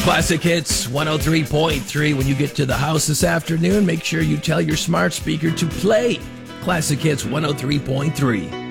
Classic Hits 103.3. When you get to the house this afternoon, make sure you tell your smart speaker to play Classic Hits 103.3.